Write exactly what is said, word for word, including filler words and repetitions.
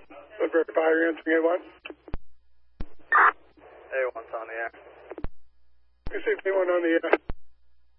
Woodbury Fire, answering A one. A one's on the air. Received A one on the air.